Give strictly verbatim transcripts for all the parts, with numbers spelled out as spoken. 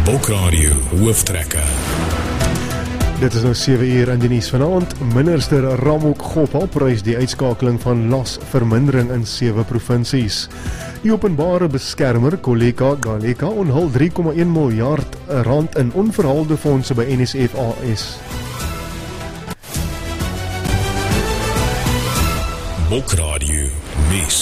Bokradio Hooftrekke. Dit is nou sewe uur in die nuus vanaand. Minister Ramokgopa prys die uitskakeling van lasvermindering in sewe provinsies. Die openbare beskermer Koleka Galeka onthul drie komma een miljard rand in onverhaalde fondse by N S F A S. Bokradio nuus.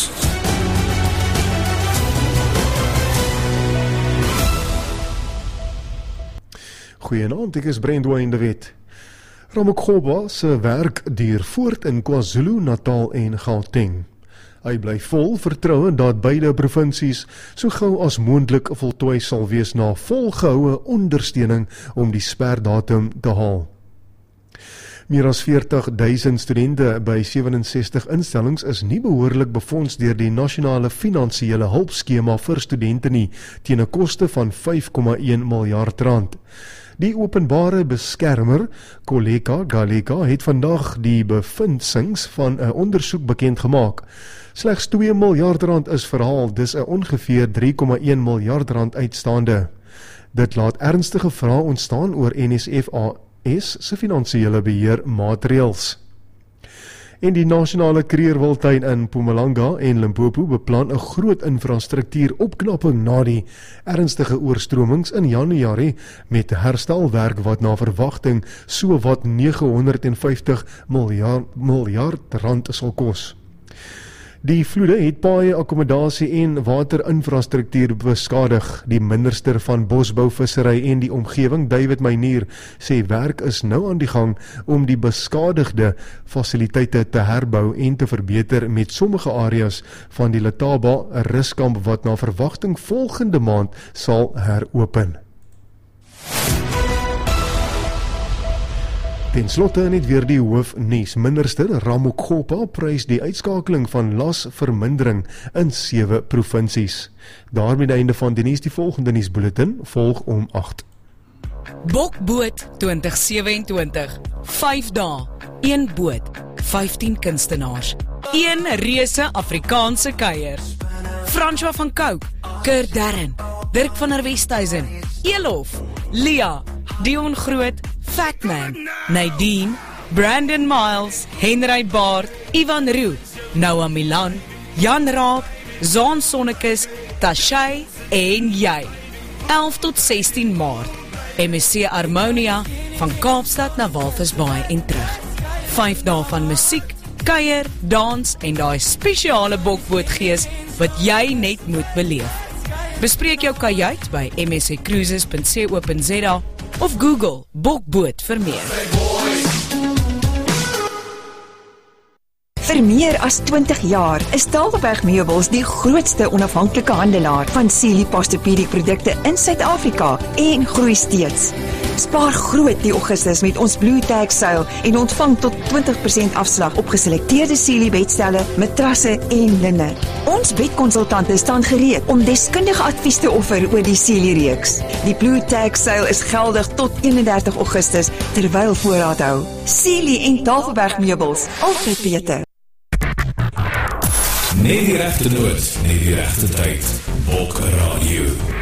Goeienaand, ek is Brandwyn de Wet. Ramokgopa se werk duur voort in KwaZulu-Natal en Gauteng. Hy bly vol vertroue dat beide provinsies so gou as moontlik voltooi sal wees na volgehoue ondersteuning om die sperdatum te haal. Meer as veertig duisend studente by sewe-en-sestig instellings is nie behoorlik befonds deur die nasionale finansiële hulpskema vir studente nie, teen 'n koste van vyf komma een miljard rand. Die openbare beskermer, Koleka Galeka, het vandag die bevindsings van 'n ondersoek bekend gemaak. Slegs twee miljard rand is verhaal, dis 'n ongeveer drie komma een miljard rand uitstaande. Dit laat ernstige vrae ontstaan oor N S F A S se finansiële beheer maatreëls. En die nasionale kreerwiltuin in Mpumalanga en Limpopo beplan 'n groot infrastruktuuropknapping na die ernstige oorstromings in Januarie met herstelwerk wat na verwagting so wat nege honderd vyftig miljard, miljard rand sal kos. Die vloede het paaie, akkommodasie en waterinfrastruktuur beskadig. Die minister van Bosbou, Vissery en die omgewing, David Meinier, sê werk is nou aan die gang om die beskadigde fasiliteite te herbou en te verbeter met sommige areas van die Letaba, 'n ruskamp wat na verwagting volgende maand sal heropen. Ten slotte net weer die hoofnuus. Minister Ramokgopa prys die uitskakeling van lasvermindering in sewe provinsies. Daarmee die einde van die nuus. Die volgende nuusbulletin volg om agt. Bokboot twintig sewe-en-twintig. vyf dae, een boot, vyftien kunstenaars, een reuse Afrikaanse kuier. François van Cooke, Kurt Darren, Dirk van der Westhuizen, Elof, Lia, Dion Groot, Fatman, Nadine, Brandon Miles, Henry Baard, Ivan Roo, Noah Milan, Jan Raab, Zaan Sonnekes, Tashay en jy. elf tot sestien Maart, M S C Harmonia, van Kaapstad na Walvisbaai en terug. Vyf dae van musiek, kuier, dans en daai spesiale bokbootgees wat jy net moet beleef. Bespreek jou kajuit by m s c cruises punt co punt z a of Google Bokboot vir meer. Vir meer as twintig jaar is Tafelberg Meubels die grootste onafhanklike handelaar van Sealy Posturepedic produkte in Suid-Afrika en groei steeds. Spaar groot die Augustus met ons Blue Tag sale en ontvang tot twintig persent afslag op geselekteerde Sealy bedstelle, matrasse en linne. Ons bedkonsultante staan gereed om deskundige advies te offer oor die Sealy reeks. Die Blue Tag sale is geldig tot eenendertig Augustus terwyl voorraad hou. Sealy en Tafelberg Meubels, altyd beter. Net die regte noot, net die regte tyd. Bokradio.